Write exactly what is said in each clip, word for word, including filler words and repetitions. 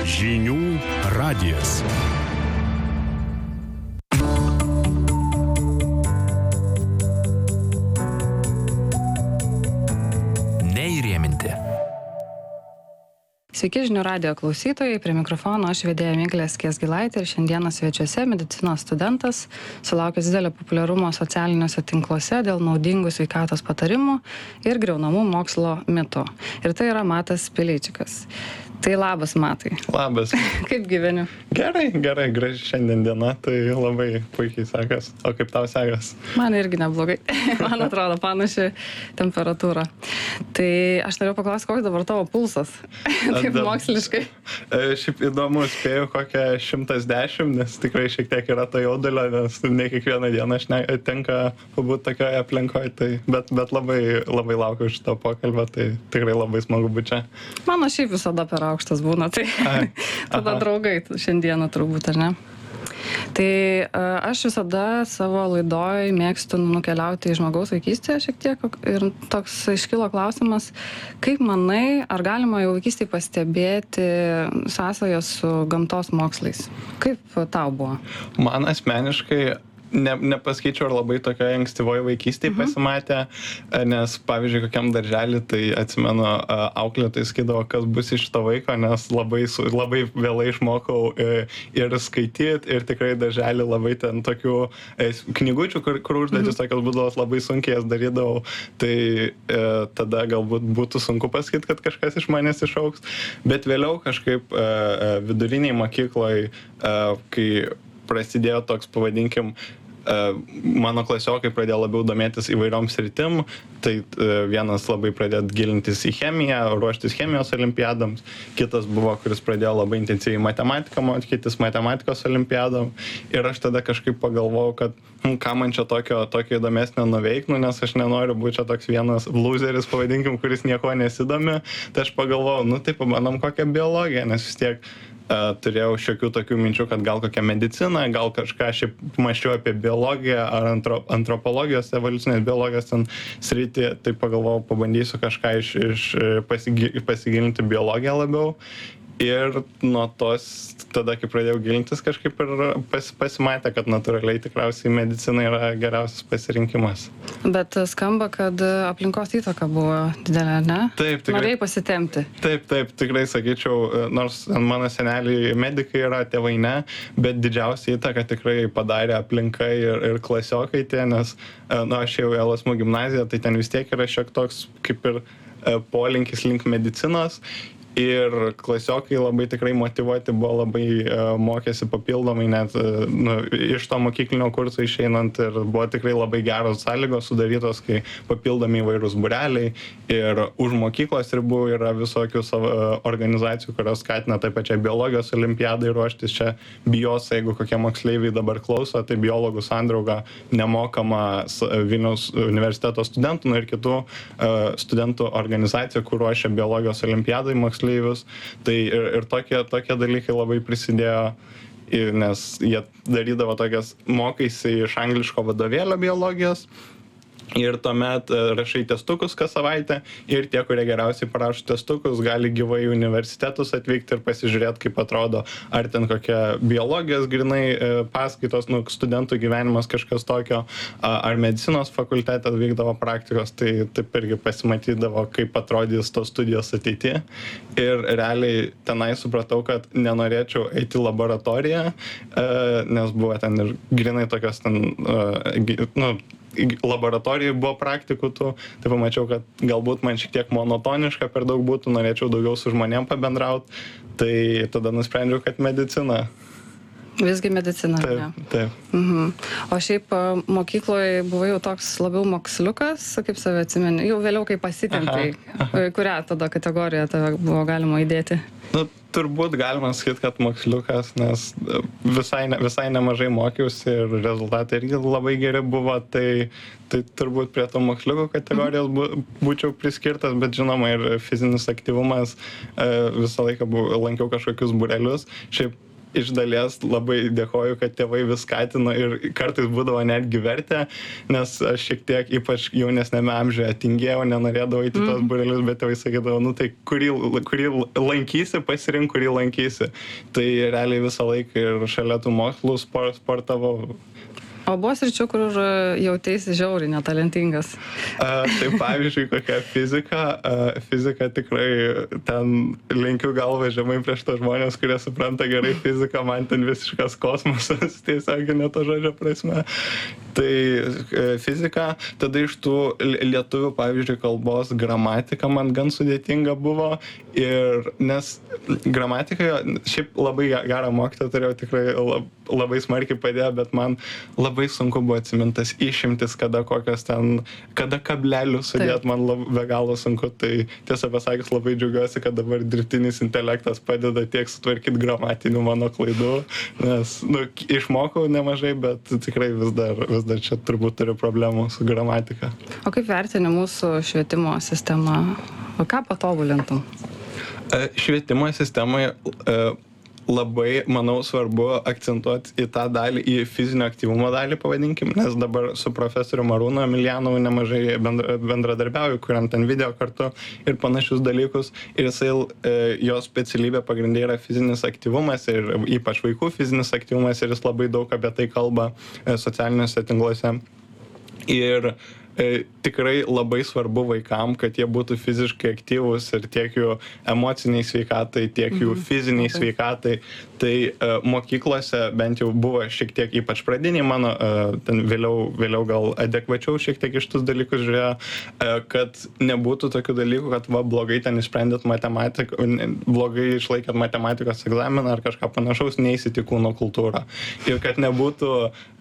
Žinių radijas. Neįrėminti. Sveiki žinių radijo klausytojai, prie mikrofono aš vedėja Miglė Skiesgilaitė ir šiandieną svečiuose medicinos studentas, sulaukęs didelio populiarumo socialiniuose tinkluose dėl naudingų sveikatos patarimų ir griaunamų mokslo mitų. Ir tai yra Matas Pileičikas. Tai labas, Matai. Labas. Kaip gyveni? Gerai, gerai, graži šiandien diena, tai labai puikiai sekas. O kaip tau sekas? Man irgi neblogai. Man atrodo panaši temperatūra. Tai aš norėjau paklausti, koks dabar tavo pulsas? Taip moksliškai. E, šiaip įdomu, spėjau kokią šimtas dešimt, nes tikrai šiek tiek yra to jaudulio, nes ne kiekvieną dieną aš ne, tenka pabūti tokioje aplinkoje, tai, bet, bet labai, labai laukiu šito pokalbio, tai tikrai labai smagu būti čia. Mano šiaip visada per aukštas būna, tai tada draugai šiandieną turbūt, ar ne? Tai aš visada savo laidoj mėgstu nukeliauti į žmogaus vaikystėje šiek tiek ir toks iškilo klausimas, kaip manai, ar galima jau vaikystėje pastebėti sąsajas su gamtos mokslais? Kaip tau buvo? Man asmeniškai Ne, nepaskaičiau, ar labai tokioje ankstyvoje vaikystėje mhm. pasimatė, nes, pavyzdžiui, kokiam darželį, tai atsimenu, auklėtojai sakydavo, kas bus iš to vaiko, nes labai, labai vėlai išmokau ir skaityti, ir tikrai darželį labai ten tokių knygučių, kur, kur užduotis mhm. tokios būdavo labai sunkiai jas darydavau, tai e, tada galbūt būtų sunku pasakyti, kad kažkas iš manęs išauks, bet vėliau kažkaip e, viduriniai mokykloje, e, kai prasidėjo toks, pavadinkim, mano klasiokai pradėjo labiau domėtis įvairiom sritim, tai vienas labai pradėjo gilintis į chemiją, ruoštis chemijos olimpiadams, kitas buvo, kuris pradėjo labai intensyviai matematiką mokytis matematikos olimpiadom, ir aš tada kažkaip pagalvojau, kad hm, ką man čia tokio, tokio įdomesnio nuveiknu, nes aš nenoriu būti čia toks vienas loseris, pavadinkim, kuris nieko nesidomi, tai aš pagalvojau, nu tai pabandom kokią biologiją, nes vis tiek Uh, turėjau šiokių tokių minčių, kad gal kokią mediciną, gal kažką šiaip mąsčiau apie biologiją ar antro, antropologijos, evoliucinės biologijos ten sritį, tai pagalvojau, pabandysiu kažką iš, iš pasigi, pasigilinti biologiją labiau. Ir nuo tos, tada, kai pradėjau gilintis, kažkaip ir pas, pasimatė, kad natūraliai tikriausiai medicina yra geriausias pasirinkimas. Bet skamba, kad aplinkos įtaka buvo didelė, ne? Taip, tikrai. Norėjai pasitemti. Taip, taip, tikrai sakyčiau, nors mano seneliai medikai yra, tėvai ne, bet didžiausia įtaka tikrai padarė aplinka ir, ir klasiokai tie, nes, na, aš jau į Lasmų gimnaziją, tai ten vis tiek yra šiek toks kaip ir polinkis link medicinos. Ir klasiokai labai tikrai motyvuoti buvo, labai uh, mokėsi papildomai, net uh, nu, iš to mokyklinio kurso išeinant, ir buvo tikrai labai geros sąlygos sudarytos, kai papildomi įvairūs būreliai, ir už mokyklos ribų yra visokių savo uh, organizacijų, kurios skatina taip pačiai biologijos olimpiadai ruoštis. Čia bijos, jeigu kokie moksleiviai dabar klauso, tai biologų sandrauga nemokama Vilniaus universiteto studentų, nu, ir kitų uh, studentų organizacijų, kur ruošia biologijos olimpiadai moksleiviai. Tai ir, ir tokie, tokie dalykai labai prisidėjo, ir, nes jie darydavo tokias, mokaisi iš angliško vadovėlio biologijos, ir tuomet rašai testukus kas savaitę, ir tie, kurie geriausiai parašo testukus, gali gyvai į universitetus atvykti ir pasižiūrėti, kaip atrodo, ar ten kokia biologijos grinai paskaitos, nu, studentų gyvenimas kažkas tokio, ar medicinos fakultete vykdavo praktikos, tai taip irgi pasimatydavo, kaip atrodys tos studijos ateityje. Ir realiai tenai supratau, kad nenorėčiau eiti į laboratoriją, nes buvo ten ir grinai tokios ten, nu, laboratorijai buvo praktikų tų, tai pamačiau, kad galbūt man šiek tiek monotoniška per daug būtų, norėčiau daugiau su žmonėm pabendrauti, tai tada nusprendžiau, kad medicina. Visgi medicina, taip, ne? Taip. Mhm. O šiaip mokykloje buvai jau toks labiau moksliukas, kaip save atsimeni, jau vėliau kai pasitempiai, kurią tada kategoriją tave buvo galima įdėti? Nu, turbūt galima sakyti, kad moksliukas, nes visai, ne, visai nemažai mokiausi ir rezultatai irgi labai geri buvo, tai, tai turbūt prie to moksliuko kategorijos bū, būčiau priskirtas, bet žinoma ir fizinis aktyvumas, visą laiką bu, lankiau kažkokius būrelius. Šiaip iš dalies labai dėkoju, kad tėvai vis skatino ir kartais būdavo netgi vertę, nes aš šiek tiek ypač jaunesnėme amžiuje tingėjau, nenorėdavau į tos būrelius, bet tėvai sakydavo, nu tai kurį, kurį lankysi, pasirink, kurį lankysi. Tai realiai visą laiką ir šalia tų mokslų sport, sportavau. O buvo sričių, kur jauteisi žiauriai netalentingas? A, tai pavyzdžiui, kokia fizika. A, fizika tikrai ten lenkiu galvą žemai prieš tos žmonės, kurie supranta gerai fiziką, man ten visiškas kosmosas, tiesiog ne to žodžio prasme. Tai fizika, tada iš tų lietuvių, pavyzdžiui, kalbos gramatika man gan sudėtinga buvo. Ir nes gramatikoje šiaip labai gerą mokytoją turėjau, tikrai labai smarkiai padėjo, bet man labai sunku buvo atsimintas išimtis, kada kokios ten, kada kablelių sudėt, man lab, be galo sunku. Tai tiesą pasakius, labai džiaugiuosi, kad dabar dirbtinis intelektas padeda tiek sutvarkyti gramatinių mano klaidų, nes nu, išmokau nemažai, bet tikrai vis dar, vis dar čia turbūt turiu problemų su gramatika. O kaip vertini mūsų švietimo sistemą? O ką patobulintum? Švietimo sistemai labai, manau, svarbu akcentuoti į tą dalį, į fizinio aktyvumo dalį, pavadinkim, nes dabar su profesoriu Marūnu Emiljanovu nemažai bendra, bendradarbiauju, kuriam ten video kartu ir panašius dalykus. Ir jisai, jo specialybė pagrindė yra fizinis aktyvumas ir ypač vaikų fizinis aktyvumas ir jis labai daug apie tai kalba socialiniuose tinkluose. Ir e, tikrai labai svarbu vaikam, kad jie būtų fiziškai aktyvūs ir tiek jų emociniai sveikatai, tiek jų fiziniai sveikatai. Tai e, mokyklose bent jau buvo šiek tiek, ypač pradiniai mano, e, ten vėliau, vėliau gal adekvačiau šiek tiek iš tus dalykus žiūrėjo, e, kad nebūtų tokių dalykų, kad va, blogai ten išsprendėt matematiką, blogai išlaikėt matematikos egzaminą ar kažką panašaus, neįsit į kūno kultūrą. Ir kad nebūtų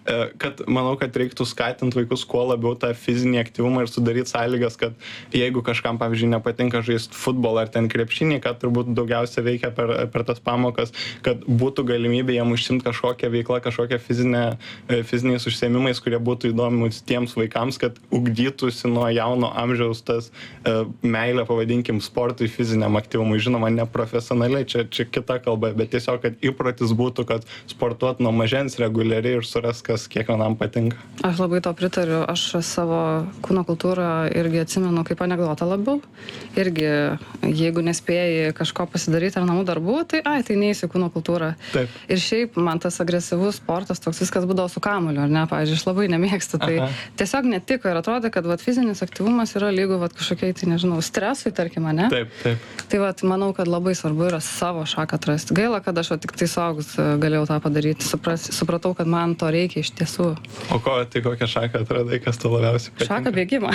kad manau, kad reiktų skatinti vaikus kuo labiau tą fizinį aktyvumą ir sudaryti sąlygas, kad jeigu kažkam, pavyzdžiui, nepatinka žaisti futbolą ar ten krepšinį, kad turbūt daugiausia veikia per, per tas pamokas, kad būtų galimybė jam užsimti kažkokią veiklą, kažkokią fizinę, fiziniais užsiėmimais, kurie būtų įdomus tiems vaikams, kad ugdytųsi nuo jauno amžiaus tas uh, meilė, pavadinkim, sportui, fiziniam aktyvumui. Žinoma, ne profesionaliai, čia, čia kita kalba, bet tiesiog, kad įprotis būtų, kad sportuot nuo mažens reguliariai ir suras, kas kiekvienam patinka. Aš labai to pritariu. Aš savo kūno kultūrą irgi atsimenu kaip anekdotą labiau. Irgi, jeigu nespėjai kažko pasidaryti ar namų darbų, tai ai, tai neįsi kūno kultūrą. Taip. Ir šiaip man tas agresyvus sportas, toks viskas būdavo su kamuoliu, ar ne? Pavyzdžiui, aš labai nemėgstu. Tai Aha. tiesiog netiko ir atrodo, kad vat, fizinis aktyvumas yra lygu vat, kažkokiai, tai nežinau, stresui, tarkim, ne? Taip, taip. Tai vat, manau, kad labai svarbu yra savo šaką atrasti. Gaila, kad aš tik tai suaugus galėjau tą padaryti. Supras, supratau, kad man to reikia iš tiesų. O ko, tai kokią šaką atradai, kas tu labiausiai patinka? Šaką bėgimą.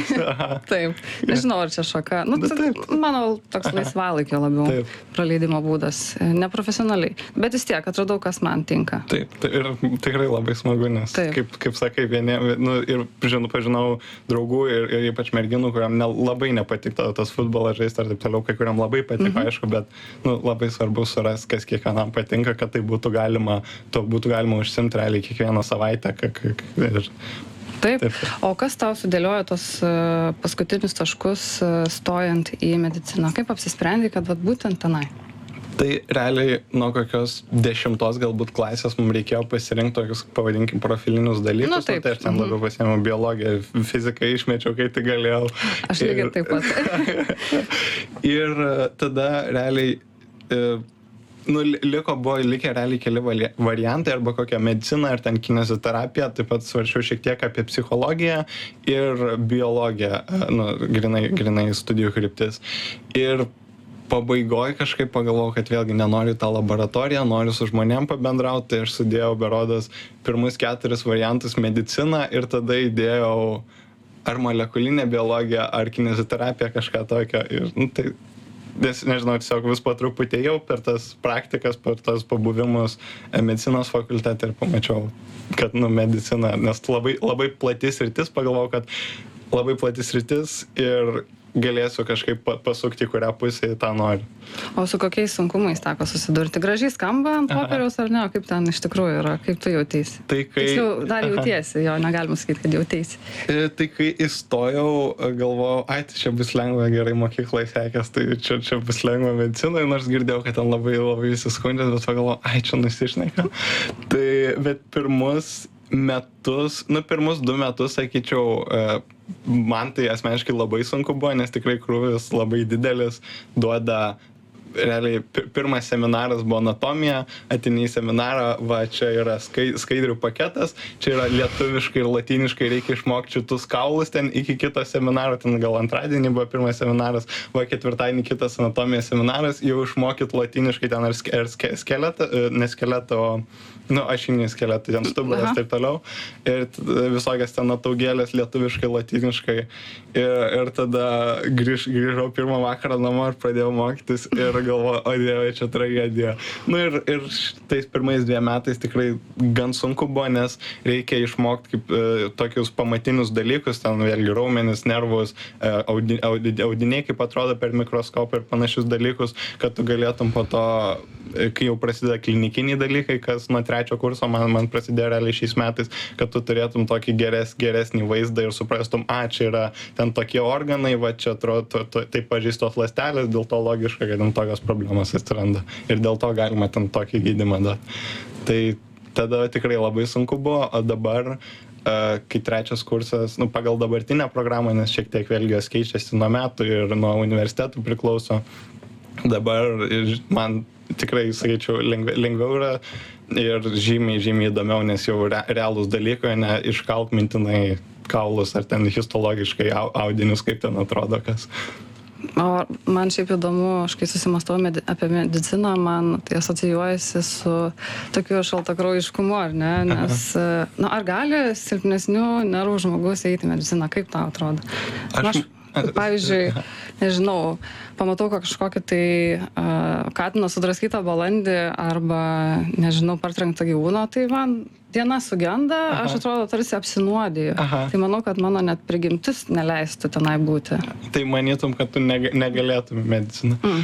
Taip. Nežinau, ar čia šaka. Nu, taip. Mano toks laisvalaikio labiau taip. Praleidimo būdas. Neprofesionaliai. Bet vis tiek atradau, kas man tinka. Taip. taip ir tikrai labai smagu, nes taip. kaip, kaip sakai, vieni, nu, ir žinau, pažinau draugų ir, ir ypač merginų, kuriam ne, labai nepatikta tas futbolas žaisti ar taip toliau, kai kuriam labai patiko, mhm. aišku, bet nu, labai svarbu surasti, kas kiekvienam patinka, kad tai būtų galima, to būtų galima užsimti realiai kiekvieną savaitę. Kak, kak, ir... Taip. Taip. O kas tau sudėliojo tos uh, paskutinius taškus uh, stojant į mediciną? Kaip apsisprendai, kad vat, būtent tenai? Tai realiai nuo kokios dešimtos galbūt klasės mums reikėjo pasirinkti tokius, pavadinkim, profilinius dalykus. Nu, taip. Tai aš ten labiau pasiėmiau biologiją, fiziką išmečiau, kai tai galėjau. Aš lygiai ir... taip pat. Ir tada realiai... Uh, Nu, liko, buvo likę realiai keli variantai, arba kokią mediciną, ar ten kineziterapija, taip pat svaršiau šiek tiek apie psichologiją ir biologiją, nu, grinai, grinai studijų kryptis. Ir pabaigoje kažkaip pagalvojau, kad vėlgi nenoriu tą laboratoriją, noriu su žmonėm pabendrauti, tai aš sudėjau berodos pirmus keturis variantus mediciną ir tada įdėjau ar molekulinę biologiją, ar kineziterapiją, kažką tokio. Ir, nu, tai, Nes, nežinau, tiesiog vis po truputį jau per tas praktikas, per tas pabuvimus medicinos fakultete ir pamačiau, kad, nu, medicina, nes labai, labai platis sritis, pagalvojau, kad labai platis sritis ir galėsiu kažkaip pa- pasukti, kurią pusę tą noriu. O su kokiais sunkumais teko susidurti? Gražiai skamba ant popieriaus ar ne? Kaip ten iš tikrųjų yra? Kaip tu jautiesi? Tai kai... Tiksliau, dar jautiesi, jo, negalima sakyti, kad jautiesi. E, Tai kai įstojau, galvojau, ai, tai čia bus lengva, gerai mokyklai sekės, tai čia, čia bus lengva medicinai, nors girdėjau, kad ten labai labai visi skundžias, bet pagalvojau, ai, čia nusišneka. Tai, bet pirmus metus, nu, pirmus du metus, sakyčiau, e, man tai asmeniškai labai sunku buvo, nes tikrai krūvis labai didelis, duoda realiai pi- pirmas seminaras buvo anatomija, ateini į seminarą, va čia yra skai, skaidrių paketas, čia yra lietuviškai ir latiniškai reikia išmokti šitus kaulus, ten iki kito seminaro, ten gal antradienį buvo pirmas seminaras, va ketvirtadienį kitas anatomijos seminaras, jau išmokyt latiniškai ten ar, ske, ar ske, skeletą, e, ne skeletą, o nu, ašinį skeletą, ten stuburas ir taip toliau. Ir t- visokias ten ataugėlės lietuviškai, latiniškai. Ir, ir tada grįž, grįžau pirmą vakarą namo ir pradėjau mokytis ir galvoju, o dieve, čia tragedija. Nu ir, ir š- tais pirmais dviem metais tikrai gan sunku buvo, nes reikia išmokti kaip e, tokius pamatinius dalykus, ten vėlgi raumenis, nervus, e, audi, audi, audiniai, kaip atrodo per mikroskopą ir panašius dalykus, kad tu galėtum po to, e, kai jau prasideda klinikiniai dalykai, kas nuo trečio kurso man, man prasidėjo realiai šiais metais, kad tu turėtum tokį geres, geresnį vaizdą ir suprastum, a, čia yra ten tokie organai, va čia atrodo taip pažeistos ląstelės, dėl to logiška, kad ten tokios problemos atsiranda. Ir dėl to galima ten tokį gydymą duoti. Tai tada tikrai labai sunku buvo, o dabar, uh, kai trečias kursas, nu, pagal dabartinę programą, nes šiek tiek vėlgi jos keičiasi nuo metų ir nuo universitetų priklauso, dabar ir man tikrai, sakyčiau, lengviau, lengviau yra ir žymiai, žymiai įdomiau, nes jau re, realūs dalykai, ne iškalt mintinai kaulus ar ten histologiškai au- audinius, kaip ten atrodo kas. O man šiaip įdomu, aš kai susimastau medi apie mediciną, man tai asocijuojasi su tokiu šaltakraujiškumu, ar ne? Nes, na, ar gali silpnesnių nervų žmogus eiti į mediciną? Kaip tau atrodo? Aš- Na, aš, pavyzdžiui, nežinau, pamatau kažkokį tai uh, katiną sudraskytą balandį arba, nežinau, partrenktą gyvūną, tai man diena sugenda, Aha. aš atrodo tarsi apsinuodiju. Aha. Tai manau, kad mano net prigimtis neleistų tenai būti. Tai manytum, kad tu neg negalėtum į mediciną. Mm.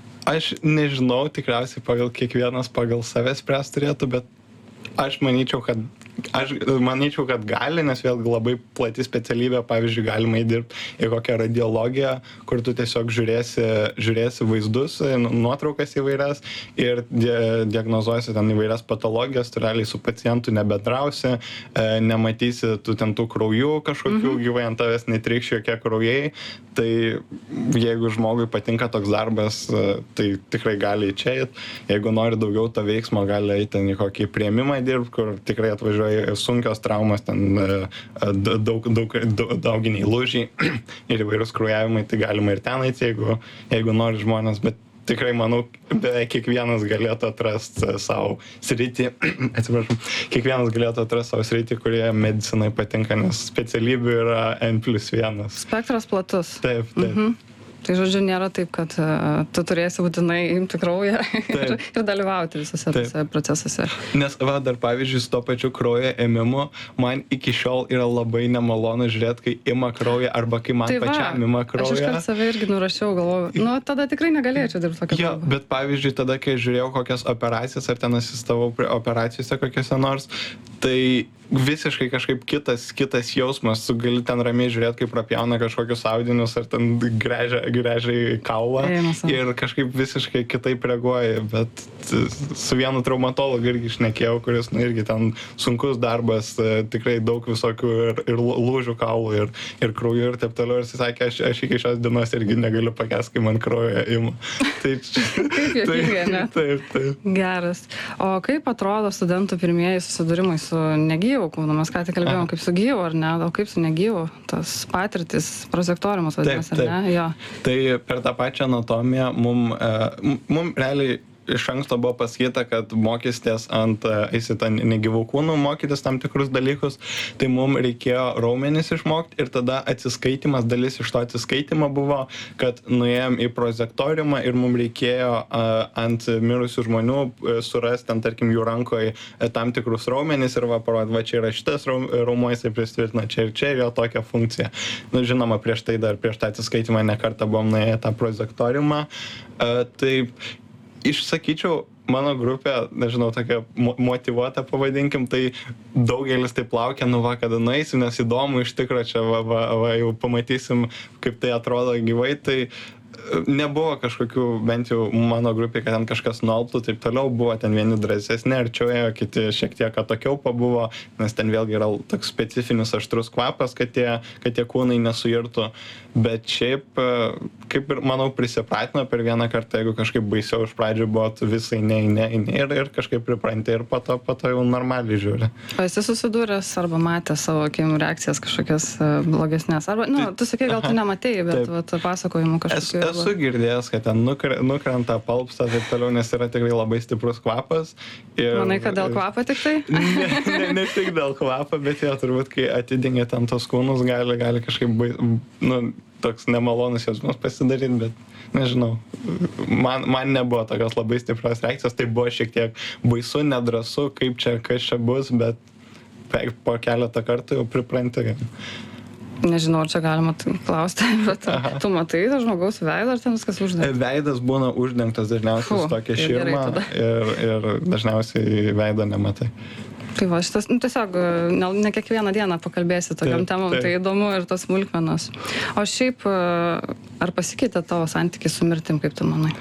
Aš nežinau, tikriausiai pagal kiekvienas pagal save spręs turėtų, bet aš manyčiau, kad Aš manyčiau, kad gali, nes vėlgi labai plati specialybė, pavyzdžiui, galima įdirbti į kokią radiologiją, kur tu tiesiog žiūrėsi, žiūrėsi vaizdus, nuotraukas įvairias ir die, diagnozuosi ten įvairias patologijas, tu realiai su pacientu nebendrausi, e, nematysi tu ten tų kraujų kažkokių, mhm. gyvai ant tavęs netrykščia jokie kraujai, tai jeigu žmogui patinka toks darbas, tai tikrai gali čia eiti, jeigu nori daugiau to veiksmo, gali eiti ten į kokį priėmimą dirbti, kur tikrai atvažiuoja sunkios traumas, ten daug, daug, daug, dauginiai lūžiai ir įvairūs kraujavimai, tai galima ir ten eiti, jeigu, jeigu nori žmonės, bet tikrai manau, beveik kiekvienas galėtų atrasti savo sritį, atsiprašau, kiekvienas galėtų atrasti savo sritį, kurie medicinai patinka, nes specialybių yra N plus vienas. Spektras platus. Taip, taip. Mhm. Tai žodžiu, nėra taip, kad uh, tu turėsi būtinai imti kraują ir, ir dalyvauti visose tose procesuose. Nes va, dar pavyzdžiui, su to pačiu kraujo ėmimu, man iki šiol yra labai nemalonu žiūrėti, kai ima kraują arba kai man Tai va, pačiam ima kraują. Aš iškart save irgi nurašiau, galvoju, nu tada tikrai negalėčiau dirbti tokią Jo, darbą. bet pavyzdžiui, tada, kai žiūrėjau kokias operacijas ar ten asistavau prie operacijose kokiose nors, tai visiškai kažkaip kitas, kitas jausmas, tu gali ten ramiai žiūrėti, kaip prapjauna kažkokius audinius ar ten grežia, grežia kaulą ir kažkaip visiškai kitaip reaguoji, bet su vienu traumatologu irgi šnekėjau, kuris nu, irgi ten sunkus darbas, tikrai daug visokių ir, ir lūžių kaulų ir, ir kraujų ir taip toliau, ir jis sakė, aš, aš iki šios dienos irgi negaliu pakęsti, kai man kraują ima. Tai, kaip juokinga, ne? Taip, taip. Geras. O kaip atrodo studentų pirmieji susidūrimai su negyvu kūnu? Mes ką tik kalbėjom, kaip su gyvu, ar ne? O kaip su negyvu? Tas patirtis, prosektoriumas vadinasi, ar ne? Jo. Tai per tą pačią anatomiją mum, mum realiai iš anksto buvo pasakyta, kad mokysitės ant, eisit ant negyvų kūnų, mokytis tam tikrus dalykus, tai mums reikėjo raumenis išmokti ir tada atsiskaitimas, dalis iš to atsiskaitimo buvo, kad nuėjom į prozektoriumą ir mums reikėjo uh, ant mirusių žmonių uh, surasti, ant, tarkim, jų rankoje uh, tam tikrus raumenis ir va, parodyti, va, čia yra šitas raumuo, jisai pristvirtina čia ir čia ir jo tokia funkcija. Nu, žinoma, prieš tai dar, prieš tą atsiskaitimą nekartą buvom nuėję tą prozektoriumą. Uh, tai išsakyčiau, mano grupė, nežinau, tokia motyvuota pavadinkim, tai daugelis taip laukia, nu va, kada nueisim, nes įdomu iš tikro čia, va, va, va, jau pamatysim, kaip tai atrodo gyvai, tai nebuvo kažkokių, bent jau mano grupė, kad ten kažkas nualptų, taip toliau buvo, ten vieni drąsesni, arčiau ėjo, kiti šiek tiek atokiau pabuvo, nes ten vėlgi yra toks specifinis aštrus kvapas, kad tie, kad tie kūnai nesuirtų, bet šiaip, kaip ir, manau, prisipratino per vieną kartą, jeigu kažkaip baisiau iš pradžių buvo, tu visai ne, ne, ne ir, ir kažkaip pripranti ir po to, po to jau normaliai žiūri. O esi susidūręs arba matė savo akim reakcijas kažkokias blogesnės, arba, nu, tu sakai, gal tu nematėjai, bet vat, pasakojimų kažkokių. Esu girdėjęs, kad ten nukrenta, palpsta taip toliau, nes yra tikrai labai stiprus kvapas. Ir... Manai, kad dėl kvapo tik tai? ne, ne, ne tik dėl kvapo, bet jo, turbūt, kai atidingia ten tos kūnus, gali, gali kažkaip, bai, nu, toks nemalonus jausmas pasidaryti, bet nežinau, man, man nebuvo tokios labai stiprios reakcijos, tai buvo šiek tiek baisu, nedrasu, kaip čia, kas čia bus, bet po keletą kartų jau pripranti. Nežinau, ar čia galima klausti, bet Aha. tu matai tą žmogaus veidą, ar ten viskas uždengtas? Veidas būna uždengtas dažniausiai su tokia tai širma ir, ir dažniausiai veidą nematai. Tai va, šitas, nu, tiesiog, ne, ne kiekvieną dieną pakalbėsi tokiam temam, tai įdomu ir tos smulkmenos. O šiaip, ar pasikeitė tavo santykiai su mirtim, kaip tu manai?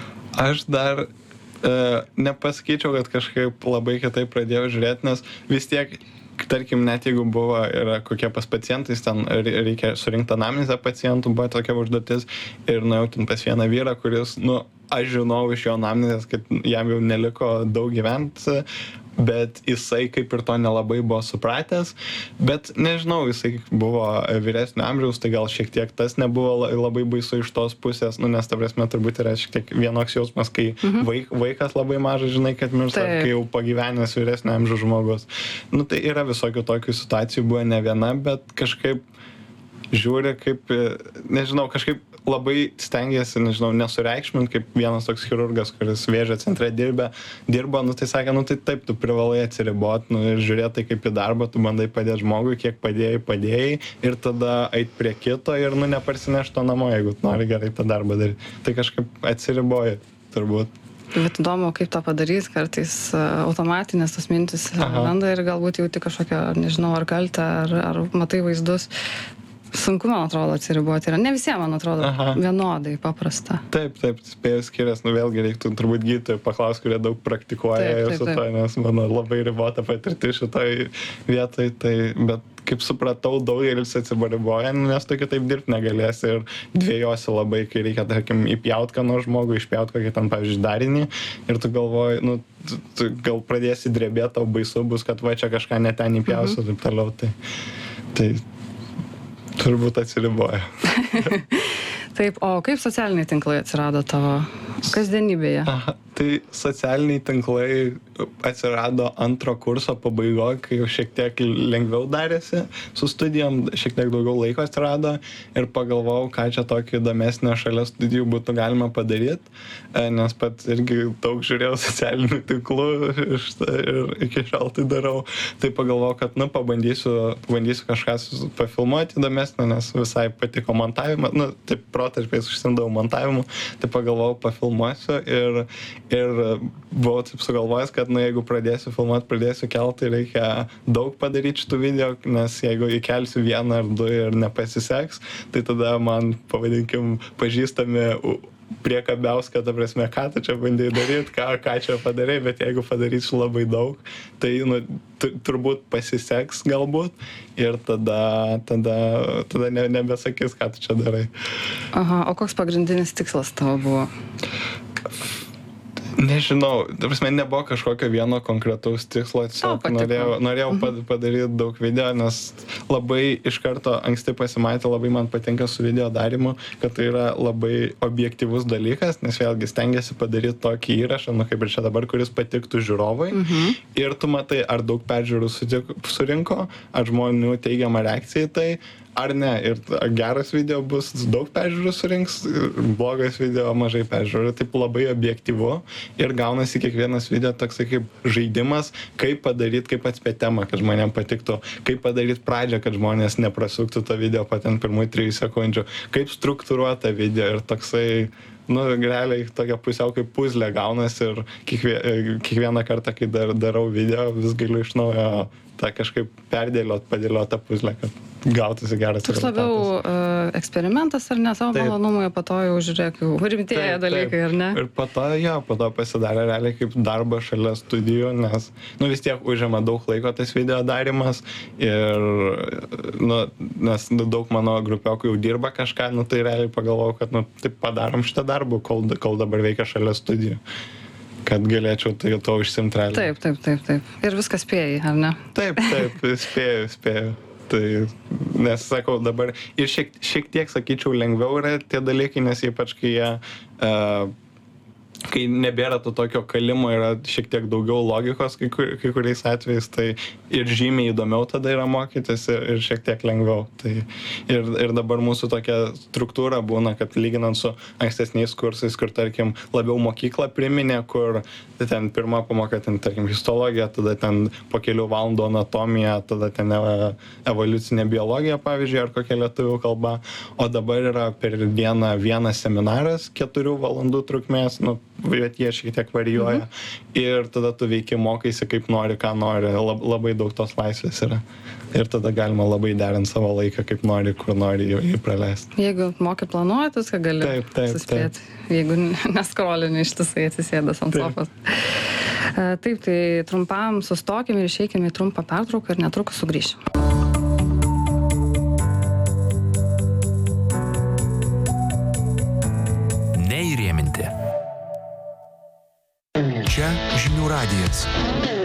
Aš dar e, nepasakyčiau, kad kažkaip labai kitaip pradėjau žiūrėti, nes vis tiek, tarkim, net jeigu buvo yra kokie pas pacientais, ten reikia surinkti anamnezę pacientų, buvo tokia užduotis ir nuėjau ten pas vieną vyrą, kuris, nu, aš žinau iš jo anamnezės, kad jam jau neliko daug gyventi, bet jisai kaip ir to nelabai buvo supratęs, bet nežinau, jisai buvo vyresnio amžiaus, tai gal šiek tiek tas nebuvo labai baisu iš tos pusės, nu, nes ta prasme turbūt yra šiek tiek vienoks jausmas, kai mhm. vaik, vaikas labai mažas, žinai, kad miršta, kai jau pagyvenęs vyresnio amžiaus žmogus. Nu, tai yra visokių tokių situacijų, buvo ne viena, bet kažkaip žiūri, kaip, nežinau, kažkaip labai stengiasi, nežinau, nesureikšminti, kaip vienas toks chirurgas, kuris vėžio centre dirbė, dirbo, nu tai sakė, nu tai taip, tu privalai atsiriboti, nu ir žiūrėti tai kaip į darbą, tu bandai padėti žmogui, kiek padėjai, padėjai ir tada eit prie kito ir, nu, neparsineš to namo, jeigu tu nori gerai tą darbą daryti. Tai kažkaip atsiriboji, turbūt. Bet įdomu, kaip tą padaryti, kartais automatinės tos mintis randa ir galbūt jauti kažkokią, nežinau, ar kaltę, ar, ar matai vaizdus. Sunku, man atrodo, atsiriboti yra. Ne visiems, man atrodo, Aha. vienodai paprasta. Taip, taip, spėjus skirias, nu vėlgi reiktų turbūt gydytojų paklausti, kurie daug praktikuoja taip, taip, su to, nes mano labai ribota patirti šitoj vietoj, tai, bet kaip supratau, daugelis atsibariboja, nes tu kitaip dirbti negalėsi ir dviejosi labai, kai reikia, tarkim, įpjaut ką nors žmogų, išpjaut kokį ten, pavyzdžiui, darinį ir tu galvoji, nu, tu, tu gal pradėsi drebėti, tau baisu bus, kad va čia kažką ne ten įpjausiu, mhm. taip toliau, tai... tai turbūt atsiriboja. Taip, o kaip socialiniai tinklai atsirado tavo kasdienybėje? Aha, tai socialiniai tinklai atsirado antro kurso pabaigoje, kai jau šiek tiek lengviau darėsi su studijom, šiek tiek daugiau laiko atsirado ir pagalvojau, ką čia tokį įdomesnę šalia studijų būtų galima padaryti, nes pat irgi daug žiūrėjau socialinių tinklų ir iki šiol tai darau. Tai pagalvojau, kad, nu, pabandysiu, pabandysiu kažką pafilmuoti įdomesnę, nes visai patiko montavimą, nu, taip protarpiais užsimdavau montavimu, tai pagalvojau, pafilmuosiu ir, ir buvau taip sugalvojęs, kad, nu, jeigu pradėsiu filmuoti, pradėsiu kelt, tai reikia daug padaryti šitų video, nes jeigu įkelsiu vieną ar du ir nepasiseks, tai tada man, pavadinkim, pažįstami priekabiaus, kad, ta prasme, ką tu čia bandai daryti, ką, ką čia padarai, bet jeigu padarysiu labai daug, tai, nu, turbūt pasiseks galbūt ir tada, tada, tada ne, nebesakys, ką tu čia darai. Aha, o koks pagrindinis tikslas tavo buvo? Nežinau, ta prasme, nebuvo kažkokio vieno konkretaus tikslo, tiesiog norėjau, norėjau mhm. padaryti daug video, nes labai iš karto anksti pasimatė, labai man patinka su video darimu, kad tai yra labai objektyvus dalykas, nes vėlgi stengiasi padaryti tokį įrašą, nu kaip ir čia dabar, kuris patiktų žiūrovai. Mhm. Ir tu matai, ar daug peržiūrų surinko, ar žmonių teigiamą reakciją į tai, ar ne. Ir geras video bus daug peržiūrų surinks, blogas video mažai peržiūrų. Taip labai objektyvu ir gaunasi kiekvienas video toksai kaip žaidimas, kaip padaryti, kaip atspėti temą, kad žmonėms patiktų, kaip padaryti pradžią, kad žmonės neprasuktų tą video patent pirmųjų trijų sekundžių, kaip struktūruota video ir toksai, nu, realiai tokia pusiau kaip puzlė gaunasi ir kiekvie, kiekvieną kartą, kai dar, darau video, vis galiu iš naujo tą kažkaip perdėliot, padėliot tą puzlę, kad gautųsi geras rezultatas. Toks labiau uh, eksperimentas ar ne, savo malonumui, po to jau žiūrėk, jau rimtėja dalykai, ar ne? Ir po to, jo, po to pasidarė realiai kaip darbas šalia studijų, nes, nu, vis tiek užima daug laiko tas video darimas ir, nu, nes daug mano grupiokų jau dirba kažką, nu, tai realiai pagalvojau, kad, nu, taip padarom šitą darbą, kol, kol dabar veikia šalia studijų, kad galėčiau tai to užsimti realiai. Taip, taip, taip, taip. Ir viskas spėjai, ar ne? Taip, taip, spėjau, spėjau. Tai, nes sakau, dabar ir šiek, šiek tiek, sakyčiau, lengviau yra tie dalykai, nes ypač kai jie, uh, kai nebėra to tokio kalimo, yra šiek tiek daugiau logikos kai, kur, kai kuriais atvejais, tai ir žymiai įdomiau tada yra mokytis ir, ir šiek tiek lengviau. Tai ir, ir dabar mūsų tokia struktūra būna, kad lyginant su ankstesniais kursais, kur, tarkim, labiau mokyklą priminė, kur ten pirma pamoka, ten, tarkim, histologija, tada ten po kelių valandų anatomija, tada ten evoliucinė biologija, pavyzdžiui, ar kokia lietuvių kalba, o dabar yra per dieną vienas seminaras, keturių valandų trukmės, nu, bet jie šiek tiek varijuoja. Mhm. Ir tada tu veiki, mokaisi kaip nori, ką nori, Lab, labai daug tos laisvės yra. Ir tada galima labai derinti savo laiką, kaip nori, kur nori jį praleisti. Jeigu moki planuoti, viską gali taip, taip, suspėti. Taip. Jeigu neskrolini ištisai atsisėdęs ant sofos. Taip, tai trumpam sustokime ir išeikime į trumpą pertrauką ir netrukus sugrįšim. Neįrėminti. Čia Žinių radijas.